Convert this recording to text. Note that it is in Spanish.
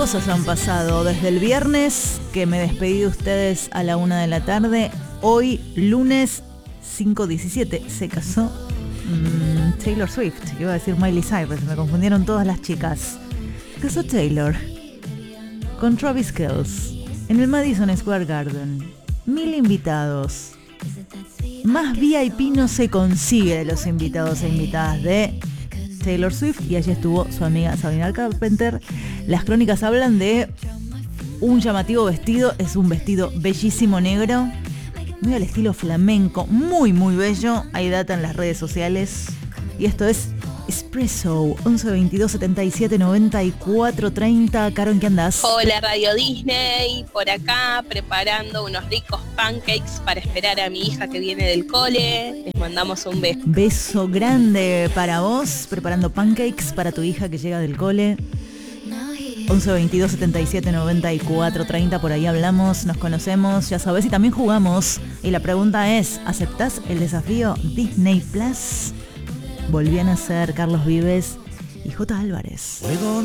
cosas han pasado desde el viernes, que me despedí de ustedes a la 1 de la tarde. Hoy, lunes 5/17, se casó Taylor Swift. Iba a decir Miley Cyrus, me confundieron todas las chicas. Se casó Taylor con Travis Kelce en el Madison Square Garden. 1000 invitados. Más VIP no se consigue de los invitados e invitadas de Taylor Swift, y allí estuvo su amiga Sabrina Carpenter. Las crónicas hablan de un llamativo vestido, es un vestido bellísimo negro, muy al estilo flamenco, muy muy bello. Hay data en las redes sociales. Y esto es Espresso, 11 22 77 94 30. Caro, ¿en qué andás? Hola Radio Disney, por acá preparando unos ricos pancakes para esperar a mi hija que viene del cole. Les mandamos un beso. Beso grande para vos, preparando pancakes para tu hija que llega del cole. 11 22 77 94 30, por ahí hablamos, nos conocemos, ya sabés, y también jugamos. Y la pregunta es, ¿aceptás el desafío Disney Plus? Volvían a ser Carlos Vives y J. Álvarez.